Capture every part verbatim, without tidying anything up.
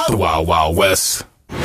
Wow Wow West.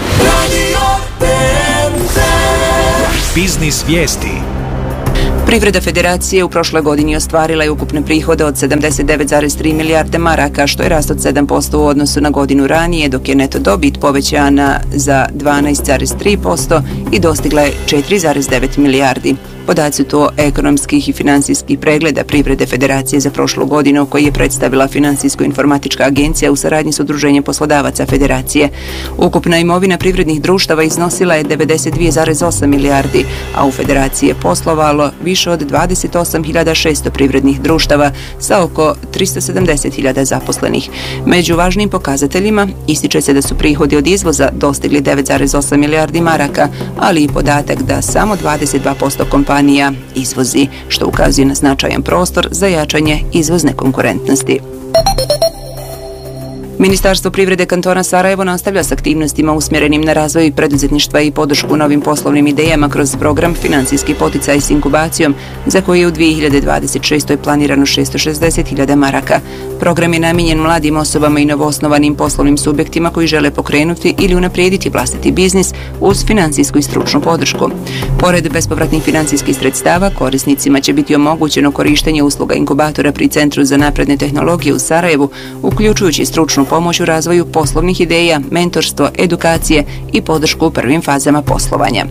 Biznis vijesti. Privreda Federacije u prošloj godini ostvarila je ukupne prihode od sedamdeset devet zarez tri milijarde maraka, što je rast od sedam posto u odnosu na godinu ranije, dok je neto dobit povećana za dvanaest zarez tri posto i dostigla je četiri zarez devet milijardi. Podaci to ekonomskih i financijskih pregleda Privrede Federacije za prošlu godinu, koji je predstavila Finansijsko-informatička agencija u saradnji s Udruženjem poslodavaca Federacije. Ukupna imovina privrednih društava iznosila je devedeset dvije zarez osam milijardi, a u Federaciji je poslovalo više od dvadeset osam hiljada šesto privrednih društava sa oko tristo sedamdeset hiljada zaposlenih. Među važnim pokazateljima ističe se da su prihodi od izvoza dostigli devet zarez osam milijardi maraka, ali i podatak da samo dvadeset dva posto kompanija izvozi, što ukazuje na značajan prostor za jačanje izvozne konkurentnosti. Ministarstvo privrede kantona Sarajevo nastavlja s aktivnostima usmjerenim na razvoj preduzetništva i podršku novim poslovnim idejama kroz program Financijski poticaj s inkubacijom, za koji je u dvije hiljade dvadeset šestoj planirano šesto šezdeset hiljada maraka. Program je namijenjen mladim osobama i novoosnovanim poslovnim subjektima koji žele pokrenuti ili unaprijediti vlastiti biznis uz financijsku i stručnu podršku. Pored bespovratnih financijskih sredstava, korisnicima će biti omogućeno korištenje usluga inkubatora pri Centru za napredne tehnologije u Sarajevu, uključujući stručnu pomoć u razvoju poslovnih ideja, mentorstvo, edukacije i podršku u prvim fazama poslovanja.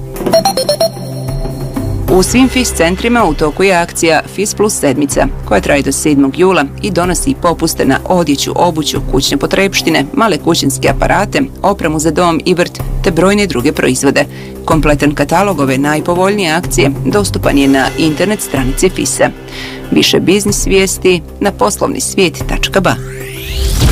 U svim F I S centrima u toku je akcija F I S Plus sedmica, koja traje do sedmog jula i donosi popuste na odjeću, obuću, kućne potrepštine, male kućinske aparate, opremu za dom i vrt, te brojne druge proizvode. Kompletan katalog ove najpovoljnije akcije dostupan je na internet stranici F I S-a. Više biznis vijesti na poslovni svijet tačka ba.